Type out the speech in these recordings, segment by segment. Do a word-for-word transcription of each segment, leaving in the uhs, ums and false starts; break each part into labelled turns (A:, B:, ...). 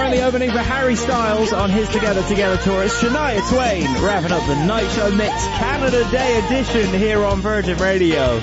A: currently opening for Harry Styles on his Together Together tour. It's Shania Twain wrapping up the Night Show Mix Canada Day edition here on Virgin Radio.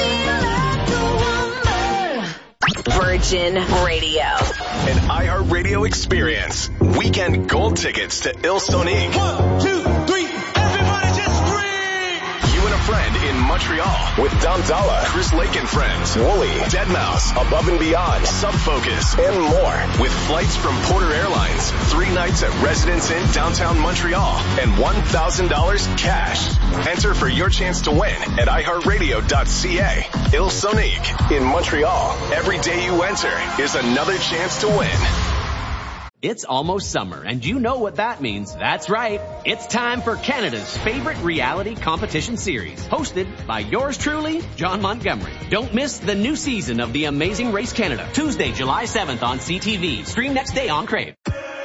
B: Virgin Radio.
C: An iHeartRadio experience. Weekend gold tickets to Il Sonique.
D: One, two, three, everybody just scream!
C: You and a friend in Montreal with Dom Dalla, Chris Lake and Friends, Wooly, deadmau five, Above and Beyond, Subfocus, and more. With flights from Porter Airlines, three nights at Residence Inn downtown Montreal, and one thousand dollars cash. Enter for your chance to win at i heart radio dot c a. Il Sonique in Montreal. Every day you enter is another chance to win.
E: It's almost summer, and you know what that means. That's right. It's time for Canada's favorite reality competition series, hosted by yours truly, John Montgomery. Don't miss the new season of The Amazing Race Canada, Tuesday, July seventh on C T V. Stream next day on Crave.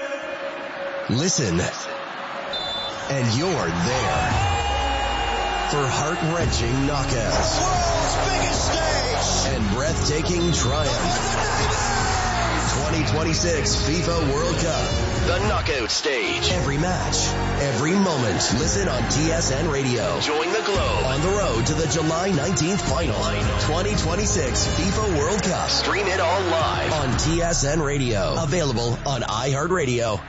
F: Listen, and you're there for heart-wrenching knockouts,
D: World's biggest stage!
F: and breathtaking triumph. twenty twenty-six FIFA World Cup. The knockout stage. Every match, every moment. Listen on T S N Radio. Join the Globe on the road to the July nineteenth final. twenty twenty-six FIFA World Cup. Stream it all live on T S N Radio. Available on iHeartRadio.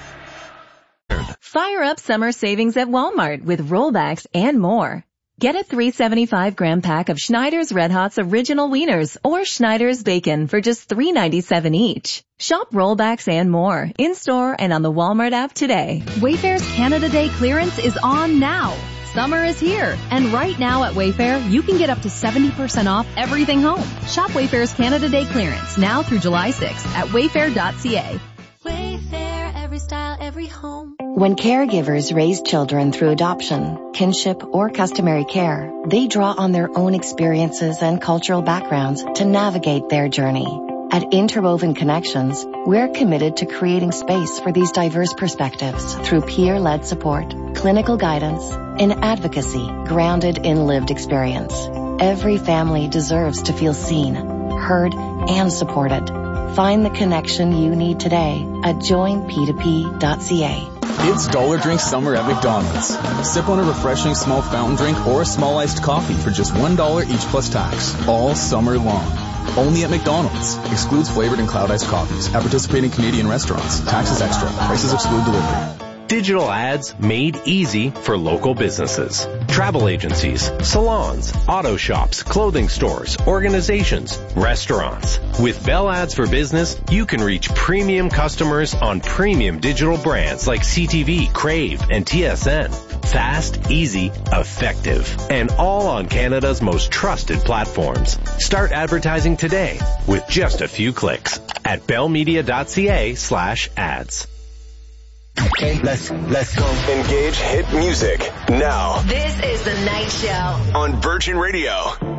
G: Fire up summer savings at Walmart with rollbacks and more. Get a three seventy-five gram pack of Schneider's Red Hot's Original Wieners or Schneider's Bacon for just three ninety-seven each. Shop rollbacks and more in-store and on the Walmart app today.
H: Wayfair's Canada Day clearance is on now. Summer is here, and right now at Wayfair, you can get up to seventy percent off everything home. Shop Wayfair's Canada Day clearance now through July sixth at wayfair dot c a.
I: Wayfair, every style, every home.
J: When caregivers raise children through adoption, kinship, or customary care, they draw on their own experiences and cultural backgrounds to navigate their journey. At Interwoven Connections, we're committed to creating space for these diverse perspectives through peer-led support, clinical guidance, and advocacy grounded in lived experience. Every family deserves to feel seen, heard, and supported. Find the connection you need today at join p two p dot c a.
K: It's Dollar Drink Summer at McDonald's. Sip on a refreshing small fountain drink or a small iced coffee for just one dollar each plus tax, all summer long. Only at McDonald's. Excludes flavored and cloud iced coffees at participating Canadian restaurants. Taxes extra. Prices exclude delivery.
L: Digital ads made easy for local businesses. Travel agencies, salons, auto shops, clothing stores, organizations, restaurants. With Bell Ads for Business, you can reach premium customers on premium digital brands like C T V, Crave, and T S N. Fast, easy, effective, and all on Canada's most trusted platforms. Start advertising today with just a few clicks at bell media dot c a slash ads.
C: Okay, let's let's go. Engage hit music now.
B: This is The Night Show
C: on Virgin Radio.